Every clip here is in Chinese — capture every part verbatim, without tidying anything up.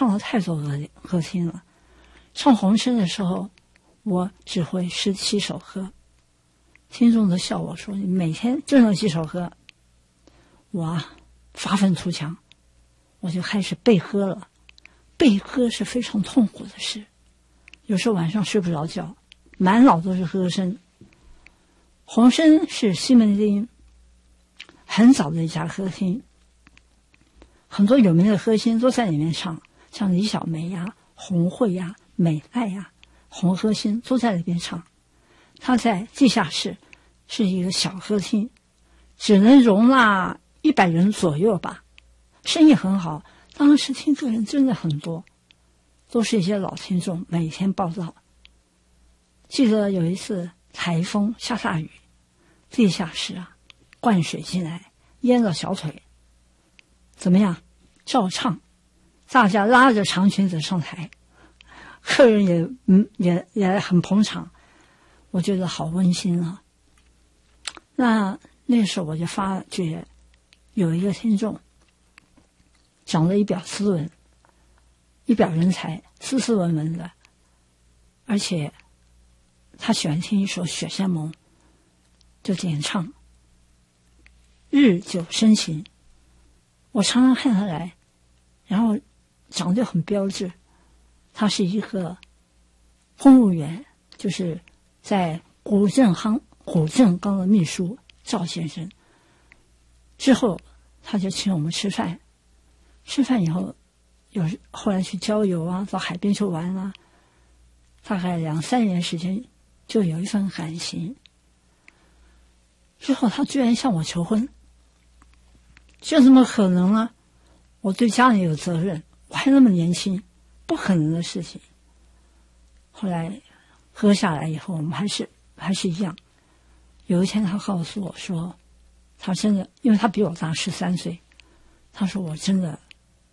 唱了太多歌歌厅了。唱红声的时候，我只会十七首歌，听众都笑我说：“你每天就那几首歌。”我啊，发愤图强，我就开始背歌了。背歌是非常痛苦的事，有时候晚上睡不着觉，满脑都是歌声。红声是西门町很早的一家歌厅，很多有名的歌星都在里面唱，像李小梅呀、红慧呀、美爱呀、红歌星都在里边唱。他在地下室是一个小歌厅，只能容纳一百人左右吧，生意很好。当时听歌人真的很多，都是一些老听众，每天报道。记得有一次台风下大雨，地下室啊灌水进来，淹到小腿。怎么样？照唱，大家拉着长裙子上台，客人也嗯也也很捧场，我觉得好温馨啊。那那时候我就发觉有一个听众长得一表斯文，一表人才，斯斯文文的，而且他喜欢听一首《雪山盟》，就点唱日久生情。我常常看他来，然后长得很标致，他是一个公务员，就是在古镇行古镇刚的秘书赵先生。之后他就请我们吃饭，吃饭以后有后来去郊游啊，到海边去玩啊，大概两三年时间就有一份感情。之后他居然向我求婚，这怎么可能呢？我对家里有责任，我还那么年轻，不可能的事情。后来喝下来以后，我们还是还是一样。有一天他告诉我说，他真的，因为他比我大十三岁，他说我真的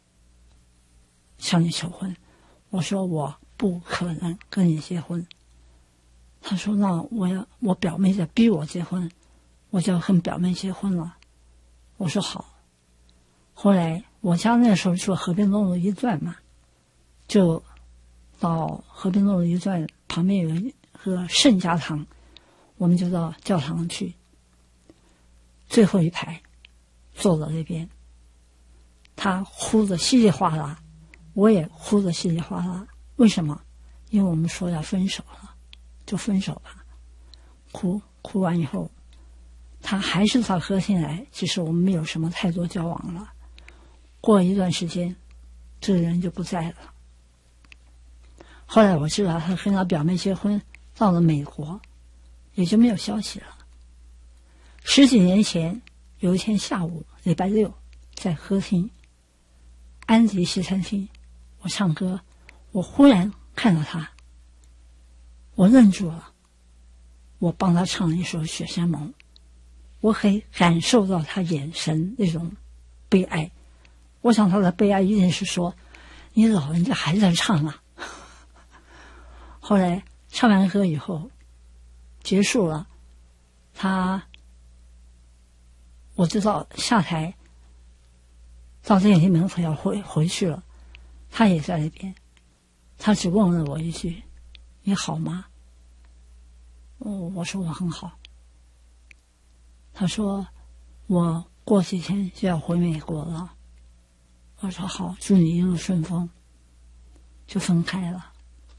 向你求婚。我说我不可能跟你结婚。他说那我要我表妹在逼我结婚，我就要跟表妹结婚了。我说好。后来我家那时候住河边东路一段嘛，就到河边东路一段旁边有一个圣家堂，我们就到教堂去，最后一排坐到那边。他哭得稀里哗啦，我也哭得稀里哗啦。为什么？因为我们说要分手了，就分手吧。哭哭完以后，他还是到歌厅来，只是我们没有什么太多交往了。过一段时间，这个人就不在了。后来我知道他跟他表妹结婚，到了美国，也就没有消息了。十几年前，有一天下午，礼拜六，在歌厅安迪西餐厅，我唱歌，我忽然看到他，我愣住了。我帮他唱了一首《雪山盟》，我可以感受到他眼神那种悲哀。我想他的悲哀一定是说，你老人家还在唱啊。后来唱完歌以后结束了，他我知道下台到电梯门口要回回去了，他也在那边。他只问了我一句，你好吗？哦，我说我很好。他说我过几天就要回美国了。我说好，祝你一路顺风。就分开了。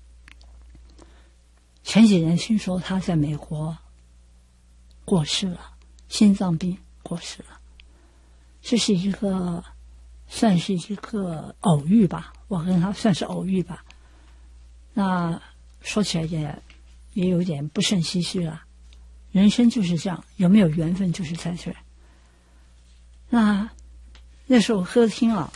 前几年听说他在美国过世了，心脏病过世了。这是一个算是一个偶遇吧，我跟他算是偶遇吧。那说起来也也有点不胜唏嘘了。人生就是这样，有没有缘分就是在这儿。那那时候歌厅啊，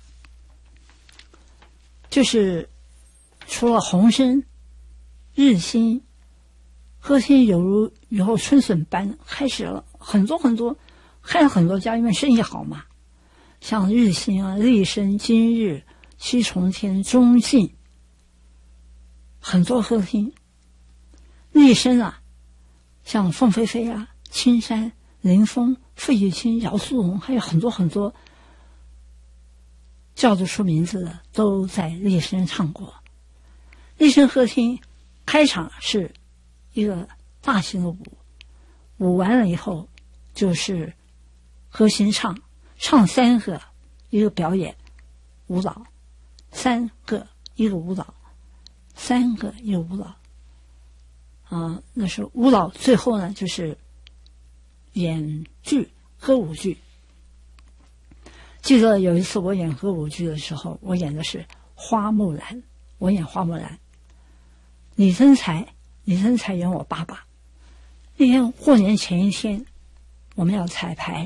就是除了红声、日新，歌厅犹如雨后春笋般开始了很多很多，开了很多家，因为生意好嘛。像日新啊、立声、今日、七重天、中信，很多歌厅。立声啊，像凤飞飞啊、青山、林峰、费玉清、姚苏蓉，还有很多很多， 叫得出名字的都在丽声唱过。丽声歌厅开场是一个大型的舞，舞完了以后就是和弦唱，唱三个一个表演舞蹈，三个一个舞蹈，三个一个舞蹈。啊，那是舞蹈，最后呢就是演剧，歌舞剧。记得有一次我演歌舞剧的时候，我演的是花木兰，我演花木兰。李增才，李增才演我爸爸。那天过年前一天，我们要彩排。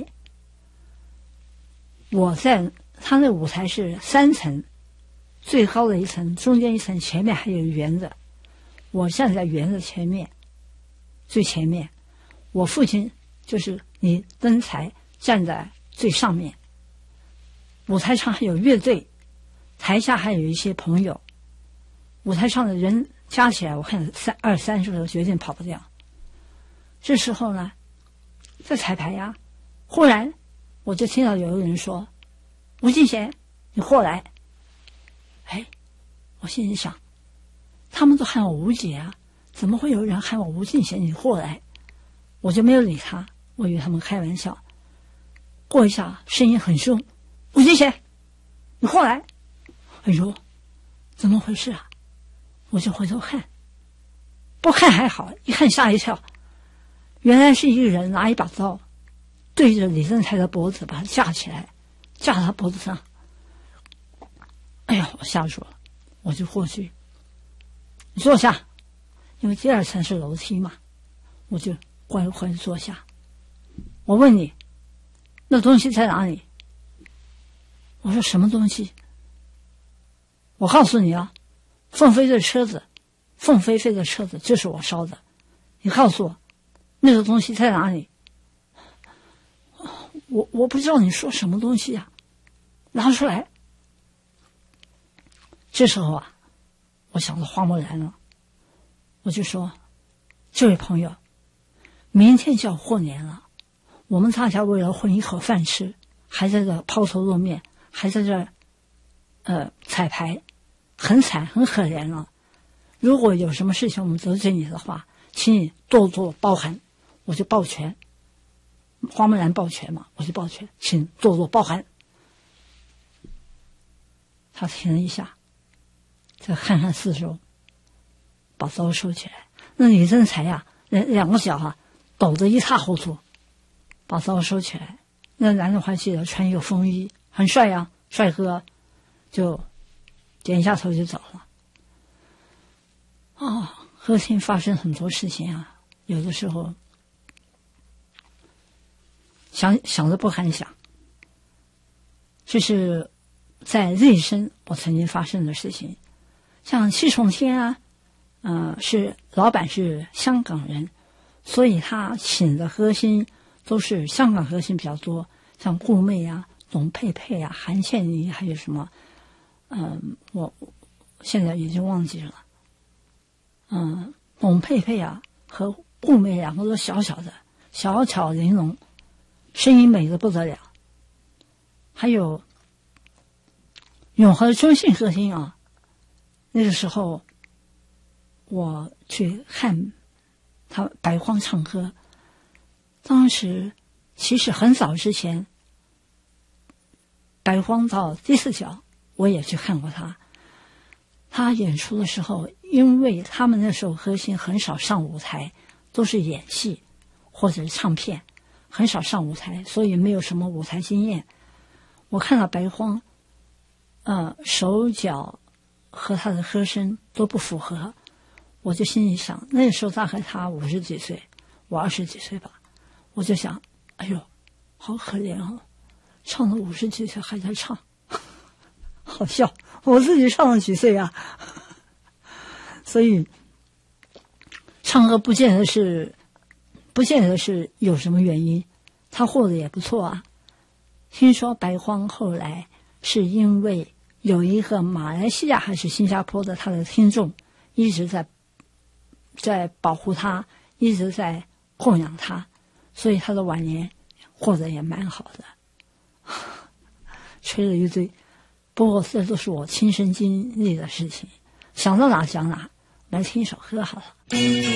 我在他那舞台是三层，最高的一层，中间一层，前面还有圆的。我站在圆的前面，最前面。我父亲就是李增才站在最上面。舞台上还有乐队，台下还有一些朋友。舞台上的人加起来，我看三二三十个，绝对跑不掉。这时候呢，在彩排呀，忽然我就听到有个人说：“吴敬贤，你过来。”哎，我心里想，他们都喊我吴姐啊，怎么会有人喊我吴敬贤你过来？我就没有理他，我以为他们开玩笑。过一下，声音很凶：“吴敬贤，你过来！”哎呦，怎么回事啊？我就回头看，不看还好，一看吓一跳，原来是一个人拿一把刀，对着李增才的脖子把他架起来，架他脖子上。哎呀，我吓住了，我就过去，你坐下，因为第二层是楼梯嘛，我就乖乖坐下。我问你，那东西在哪里？我说什么东西？我告诉你啊，凤飞的车子，凤飞飞的车子就是我烧的。你告诉我，那个东西在哪里？我我不知道你说什么东西呀、啊，拿出来。这时候啊，我想到花木兰了，我就说：“这位朋友，明天就要过年了，我们大家为了混一口饭吃，还在这抛头露面，还在这呃彩排，很惨很可怜了。如果有什么事情我们得罪你的话，请你多多包涵。”我就抱拳，花木兰抱拳嘛，我就抱拳，请多多包涵。他停了一下，再看看四周，把刀收起来。那李增才呀、啊，两两个脚啊抖得一塌糊涂，把刀收起来。那男的还记得穿一个风衣，很帅呀、啊，帅哥，就点一下头就走了。啊、哦，歌厅发生很多事情啊，有的时候想想都不敢想。这是在瑞声我曾经发生的事情。像七重天啊，呃，是老板是香港人，所以他请的歌星都是香港歌星比较多，像顾媚啊、董佩佩啊、韩倩妮，还有什么，嗯、呃，我现在已经忘记了。嗯、呃，董佩佩啊和顾媚两个都小小的，小巧玲珑，声音美得不得了。还有永和中信歌厅啊。那个时候，我去看他白光唱歌。当时其实很早之前，白光到第四角，我也去看过他。他演出的时候，因为他们那时候歌星很少上舞台，都是演戏或者是唱片，很少上舞台，所以没有什么舞台经验。我看到白光，呃，手脚和他的歌声都不符合，我就心里想，那时候大概他五十几岁，我二十几岁吧，我就想，哎呦，好可怜哦，唱了五十几岁还在唱，好笑，我自己唱了几岁啊？所以唱歌不见得是，不见得是有什么原因，他活得也不错啊。听说白光后来是因为有一个马来西亚还是新加坡的他的听众一直在在保护他，一直在供养他，所以他的晚年过得也蛮好的。吹了一堆不过这都是我亲身经历的事情，想到哪讲哪，来听一首歌好了。